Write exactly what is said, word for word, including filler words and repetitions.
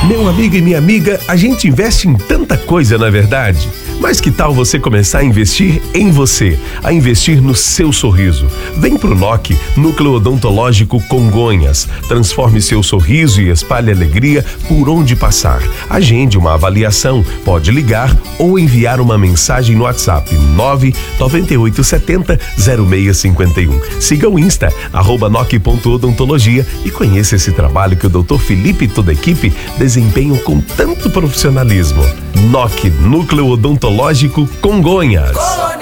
Meu amigo e minha amiga, a gente investe em tanta coisa, na verdade. Mas que tal você começar a investir em você, a investir no seu sorriso? Vem pro N O C, Núcleo Odontológico Congonhas. Transforme seu sorriso e espalhe alegria por onde passar. Agende uma avaliação, pode ligar ou enviar uma mensagem no WhatsApp nove nove oito sete zero zero seis cinco um. Siga o Insta, arroba noc ponto odontologia e conheça esse trabalho que o doutor Felipe e toda a equipe desempenham com tanto profissionalismo. N O C, Núcleo Odontológico Congonhas.